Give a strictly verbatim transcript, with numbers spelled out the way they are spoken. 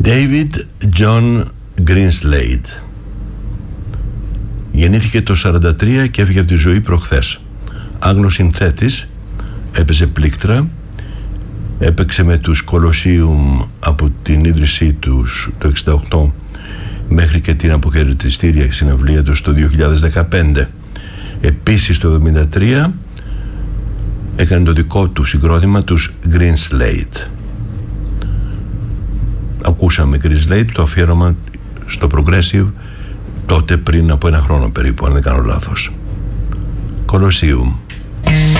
David John Greenslade. Γεννήθηκε το σαράντα τρία και έφυγε από τη ζωή προχθές. Άγνος συνθέτης, έπαιζε πλήκτρα, έπαιξε με τους Colosseum από την ίδρυσή τους το εξήντα οκτώ μέχρι και την αποχαιρετιστήρια συναυλία τους το δύο χιλιάδες δεκαπέντε. Επίσης το εβδομήντα τρία έκανε το δικό του συγκρότημα, τους Greenslade. Ακούσαμε Greenslade, το αφιέρωμα στο Progressive τότε πριν από ένα χρόνο περίπου, αν δεν κάνω λάθος. Colosseum.